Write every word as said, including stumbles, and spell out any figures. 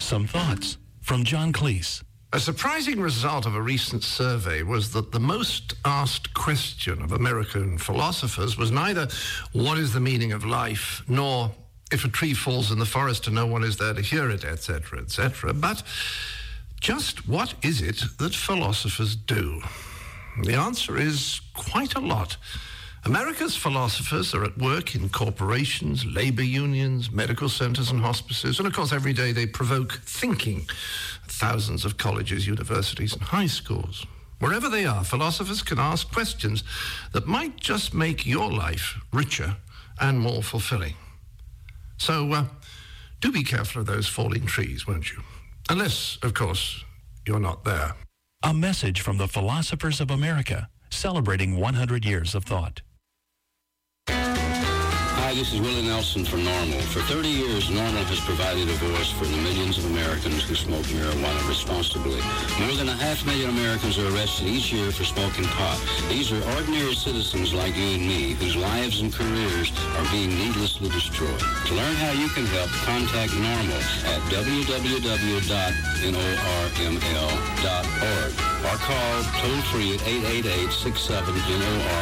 Some thoughts from John Cleese. A surprising result of a recent survey was that the most asked question of American philosophers was neither what is the meaning of life, nor if a tree falls in the forest and no one is there to hear it, et cetera, et cetera, but just what is it that philosophers do? The answer is quite a lot. America's philosophers are at work in corporations, labor unions, medical centers and hospices, and of course every day they provoke thinking at thousands of colleges, universities and high schools. Wherever they are, philosophers can ask questions that might just make your life richer and more fulfilling. So uh, do be careful of those falling trees, won't you? Unless, of course, you're not there. A message from the Philosophers of America, celebrating one hundred years of thought. Hi, this is Willie Nelson from NORML. For thirty years, NORML has provided a voice for the millions of Americans who smoke marijuana responsibly. More than a half million Americans are arrested each year for smoking pot. These are ordinary citizens like you and me, whose lives and careers are being needlessly destroyed. To learn how you can help, contact NORML at w w w dot norml dot org or call toll-free at eight eight eight, six seven, N O R.